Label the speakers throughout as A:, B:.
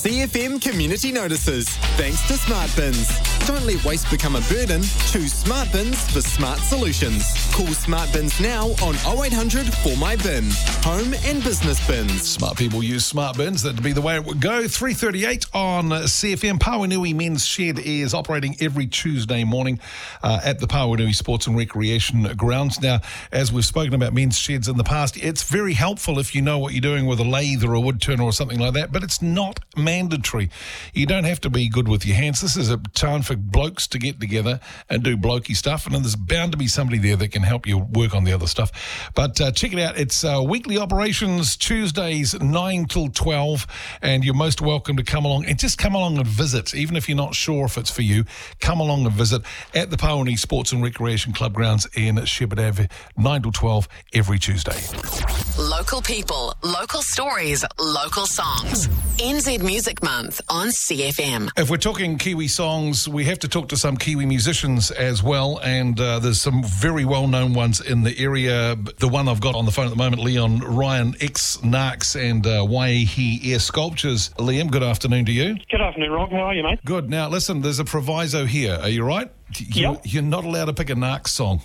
A: CFM Community Notices. Thanks to Smart Bins. Don't let waste become a burden. Choose Smart Bins for smart solutions. Call Smart Bins now on 0800 4MyBin. Home and business bins.
B: Smart people use smart bins. That'd be the way it would go. 3:38 on CFM. Pawanui Men's Shed is operating every Tuesday morning at the Pawanui Sports and Recreation Grounds. Now, as we've spoken about men's sheds in the past, it's very helpful if you know what you're doing with a lathe or a wood turner or something like that, but it's not mandatory. You don't have to be good with your hands. This is a time for blokes to get together and do blokey stuff, and there's bound to be somebody there that can help you work on the other stuff. But check it out. It's weekly operations, Tuesdays 9 till 12, and you're most welcome to come along and just come along and visit. Even if you're not sure if it's for you, come along and visit at the Pawanui Sports and Recreation Club grounds in Shepherd Ave, 9 till 12 every Tuesday.
C: Local people, local stories, local songs. NZ Music Month on CFM.
B: If we're talking Kiwi songs, we have to talk to some Kiwi musicians as well, and there's some very well-known ones in the area. The one I've got on the phone at the moment, Leon Ryan, ex-Narcs and Waihi Air Sculptures. Liam, good afternoon to you.
D: Good afternoon, Rob. How are you, mate?
B: Good. Now, listen, there's a proviso here. Are you right? You're not allowed to pick a Narcs song.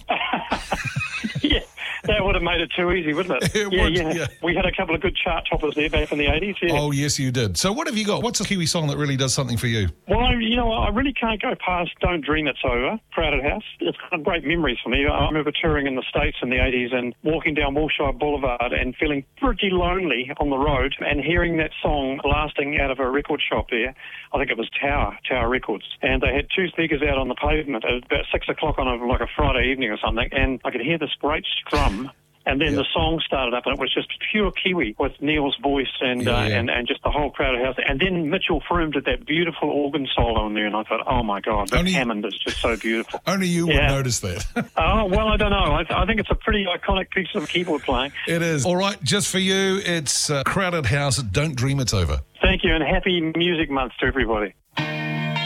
D: Yeah. That would have made it too easy, wouldn't it?
B: It would, yeah.
D: We had a couple of good chart toppers there back in the 80s. Yeah.
B: Oh, yes, you did. So what have you got? What's a Kiwi song that really does something for you?
D: Well, I really can't go past Don't Dream It's Over, Crowded House. It's got great memories for me. I remember touring in the States in the 80s and walking down Wilshire Boulevard and feeling pretty lonely on the road and hearing that song blasting out of a record shop there. I think it was Tower Records. And they had two speakers out on the pavement at about 6 o'clock on a Friday evening or something, and I could hear this great strum. And then the song started up, and it was just pure Kiwi with Neil's voice and just the whole Crowded House. And then Mitchell Froome did that beautiful organ solo in there, and I thought, oh my God, that Hammond is just so beautiful.
B: Only you would notice that.
D: Oh, well, I don't know. I think it's a pretty iconic piece of keyboard playing.
B: It is. All right, just for you, it's Crowded House, Don't Dream It's Over.
D: Thank you, and happy Music Month to everybody.